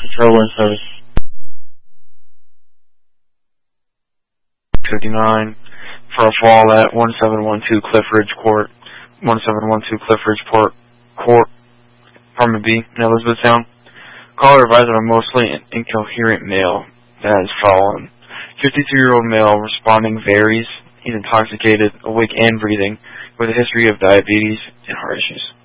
Control and service. 59 for a fall at 1712 Cliff Ridge Court, 1712 Cliff Ridge Court, Apartment B in Elizabethtown. Caller advised of a mostly incoherent male as following. 52-year-old male responding varies. He's intoxicated, awake and breathing, with a history of diabetes and heart issues.